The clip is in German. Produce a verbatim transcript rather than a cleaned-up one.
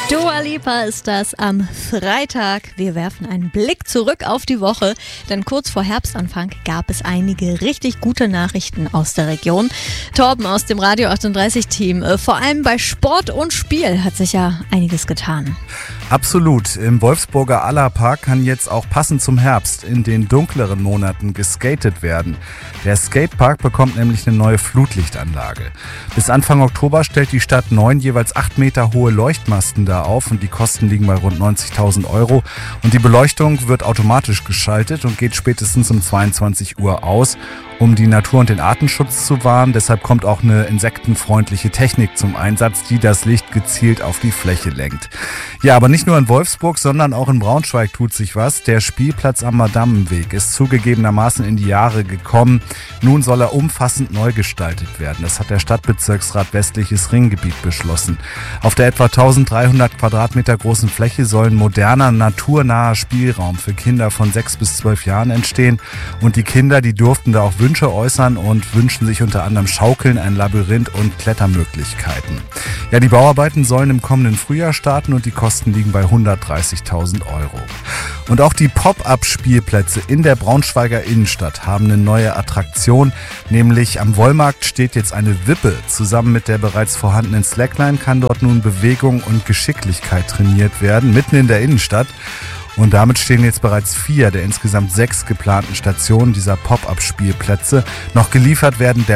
Dua Lipa ist das am Freitag. Wir werfen einen Blick zurück auf die Woche, denn kurz vor Herbstanfang gab es einige richtig gute Nachrichten aus der Region. Torben aus dem Radio achtunddreißig Team, vor allem bei Sport und Spiel hat sich ja einiges getan. Absolut. Im Wolfsburger Allerpark kann jetzt auch passend zum Herbst in den dunkleren Monaten geskatet werden. Der Skatepark bekommt nämlich eine neue Flutlichtanlage. Bis Anfang Oktober stellt die Stadt neun jeweils acht Meter hohe Leuchtmasten da auf und die Kosten liegen bei rund neunzigtausend Euro. Und die Beleuchtung wird automatisch geschaltet und geht spätestens um zweiundzwanzig Uhr aus, um die Natur und den Artenschutz zu wahren. Deshalb kommt auch eine insektenfreundliche Technik zum Einsatz, die das Licht gezielt auf die Fläche lenkt. Ja, aber nicht nur in Wolfsburg, sondern auch in Braunschweig tut sich was. Der Spielplatz am Madammenweg ist zugegebenermaßen in die Jahre gekommen. Nun soll er umfassend neu gestaltet werden. Das hat der Stadtbezirksrat Westliches Ringgebiet beschlossen. Auf der etwa eintausenddreihundert Quadratmeter großen Fläche soll ein moderner, naturnaher Spielraum für Kinder von sechs bis zwölf Jahren entstehen. Und die Kinder, die durften da auch Wünsche äußern und wünschen sich unter anderem Schaukeln, ein Labyrinth und Klettermöglichkeiten. Ja, die Bauarbeiten sollen im kommenden Frühjahr starten und die Kosten liegen bei hundertdreißigtausend Euro. Und auch die Pop-up-Spielplätze in der Braunschweiger Innenstadt haben eine neue Attraktion, nämlich am Wollmarkt steht jetzt eine Wippe. Zusammen mit der bereits vorhandenen Slackline kann dort nun Bewegung und Geschicklichkeit trainiert werden, mitten in der Innenstadt. Und damit stehen jetzt bereits vier der insgesamt sechs geplanten Stationen dieser Pop-up-Spielplätze. Noch geliefert werden der